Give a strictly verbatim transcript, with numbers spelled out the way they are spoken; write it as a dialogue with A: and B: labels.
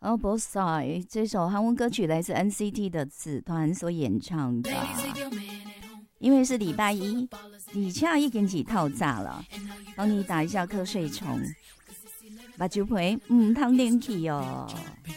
A: 哦，不是，这首韩文歌曲来自 N C T 的子团所演唱的。因为是礼拜一，而且已经是透早了，帮你打一下瞌睡虫。目睭皮唔通冷去哦。